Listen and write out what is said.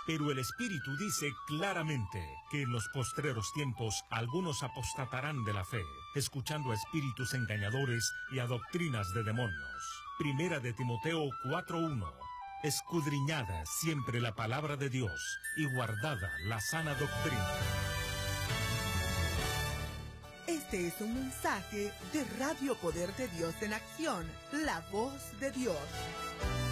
Pero el Espíritu dice claramente que en los postreros tiempos algunos apostatarán de la fe, escuchando a espíritus engañadores y a doctrinas de demonios. Primera de Timoteo 4:1. Escudriñada siempre la palabra de Dios y guardada la sana doctrina. Este es un mensaje de Radio Poder de Dios en Acción, la voz de Dios.